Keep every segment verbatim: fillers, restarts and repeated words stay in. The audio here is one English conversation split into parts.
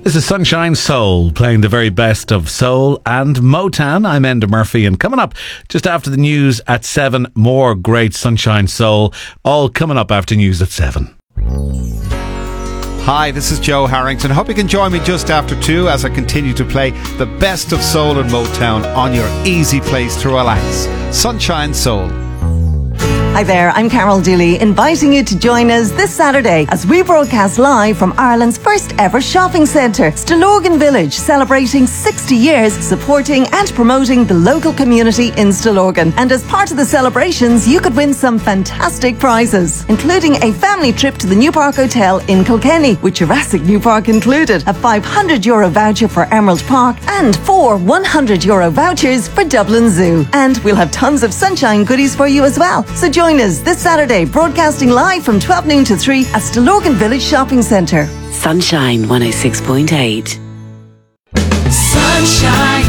This is Sunshine Soul, playing the very best of soul and Motown. I'm Enda Murphy, and coming up just after the news at seven, more great Sunshine Soul, all coming up after news at seven. Hi, this is Joe Harrington. Hope you can join me just after two as I continue to play the best of soul and Motown on your easy place to relax. Sunshine Soul. Hi there, I'm Carol Dooley, inviting you to join us this Saturday as we broadcast live from Ireland's first ever shopping centre, Stillorgan Village, celebrating sixty years supporting and promoting the local community in Stillorgan. And as part of the celebrations, you could win some fantastic prizes, including a family trip to the New Park Hotel in Kilkenny, with Jurassic New Park included, a five hundred euro voucher for Emerald Park, and four one hundred euro vouchers for Dublin Zoo. And we'll have tons of sunshine goodies for you as well. So join Join us this Saturday, broadcasting live from twelve noon to three at Stillorgan Village Shopping Centre. Sunshine one oh six point eight. Sunshine.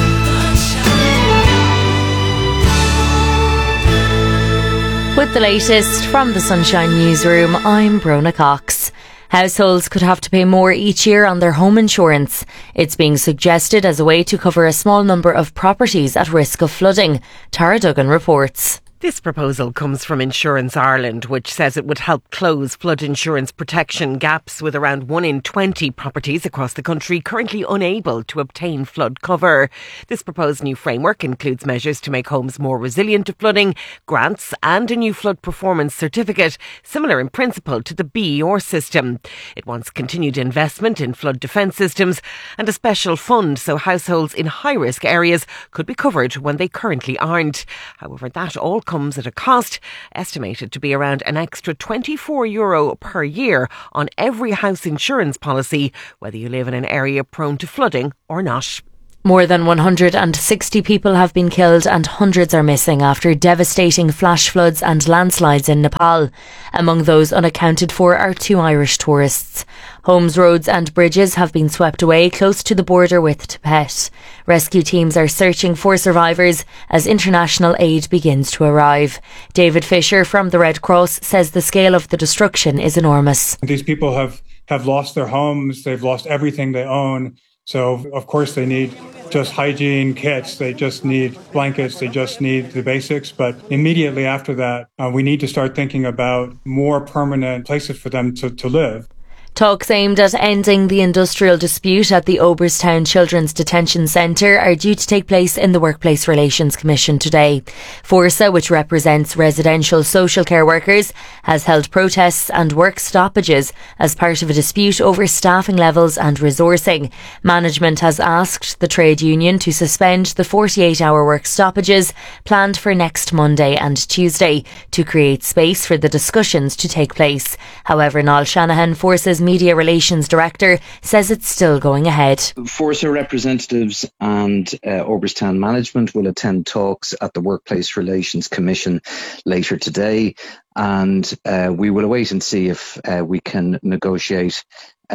With the latest from the Sunshine Newsroom, I'm Brona Cox. Households could have to pay more each year on their home insurance. It's being suggested as a way to cover a small number of properties at risk of flooding. Tara Duggan reports. This proposal comes from Insurance Ireland, which says it would help close flood insurance protection gaps with around one in twenty properties across the country currently unable to obtain flood cover. This proposed new framework includes measures to make homes more resilient to flooding, grants and a new flood performance certificate, similar in principle to the B E O R system. It wants continued investment in flood defence systems and a special fund so households in high-risk areas could be covered when they currently aren't. However, that all comes at a cost, estimated to be around an extra twenty-four euro per year on every house insurance policy, whether you live in an area prone to flooding or not. More than one hundred sixty people have been killed and hundreds are missing after devastating flash floods and landslides in Nepal. Among those unaccounted for are two Irish tourists. Homes, roads and bridges have been swept away close to the border with Tibet. Rescue teams are searching for survivors as international aid begins to arrive. David Fisher from the Red Cross says the scale of the destruction is enormous. These people have, have lost their homes, they've lost everything they own. So, of course, they need just hygiene kits, they just need blankets, they just need the basics. But immediately after that, uh, we need to start thinking about more permanent places for them to, to live. Talks aimed at ending the industrial dispute at the Oberstown Children's Detention Centre are due to take place in the Workplace Relations Commission today. Forsa, which represents residential social care workers, has held protests and work stoppages as part of a dispute over staffing levels and resourcing. Management has asked the trade union to suspend the forty-eight hour work stoppages planned for next Monday and Tuesday to create space for the discussions to take place. However, Niall Shanahan, Forsa's Media Relations Director, says it's still going ahead. Forsa representatives and uh, Oberstown management will attend talks at the Workplace Relations Commission later today, and uh, we will wait and see if uh, we can negotiate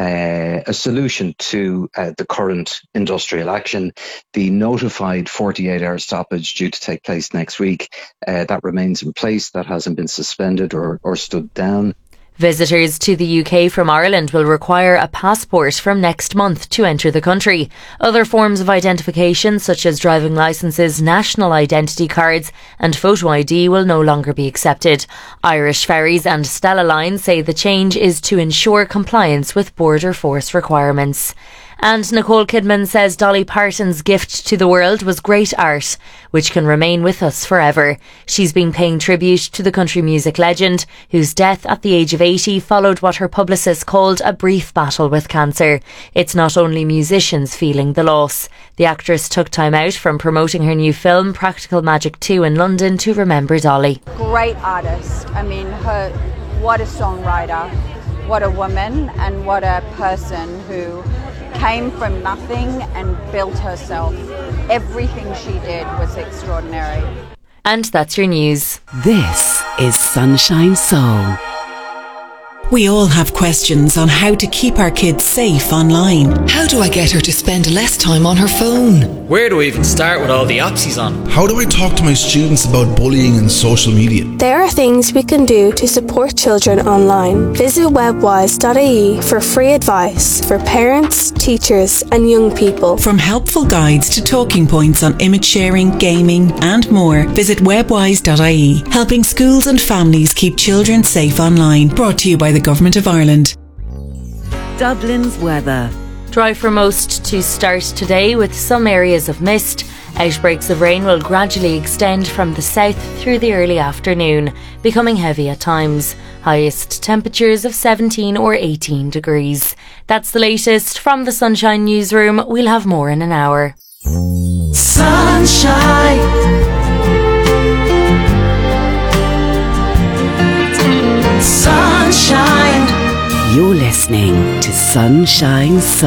Uh, a solution to uh, the current industrial action. The notified forty-eight hour stoppage due to take place next week, uh, that remains in place. That hasn't been suspended or, or stood down. Visitors to the U K from Ireland will require a passport from next month to enter the country. Other forms of identification, such as driving licences, national identity cards and photo I D, will no longer be accepted. Irish Ferries and Stella Line say the change is to ensure compliance with border force requirements. And Nicole Kidman says Dolly Parton's gift to the world was great art, which can remain with us forever. She's been paying tribute to the country music legend, whose death at the age of eighty followed what her publicist called a brief battle with cancer. It's not only musicians feeling the loss. The actress took time out from promoting her new film, Practical Magic two, in London to remember Dolly. Great artist. I mean, her, what a songwriter, what a woman, and what a person who came from nothing and built herself. Everything she did was extraordinary. And that's your news. This is Sunshine Soul. We all have questions on how to keep our kids safe online. How do I get her to spend less time on her phone? Where do I even start with all the apps she's on? How do I talk to my students about bullying and social media? There are things we can do to support children online. Visit webwise dot I E for free advice for parents, teachers and young people. From helpful guides to talking points on image sharing, gaming and more, visit webwise dot I E, helping schools and families keep children safe online. Brought to you by the Government of Ireland. Dublin's weather. Dry for most to start today with some areas of mist. Outbreaks of rain will gradually extend from the south through the early afternoon, becoming heavy at times. Highest temperatures of seventeen or eighteen degrees. That's the latest from the Sunshine Newsroom. We'll have more in an hour. Sunshine. Sunshine. You're listening to Sunshine Soul.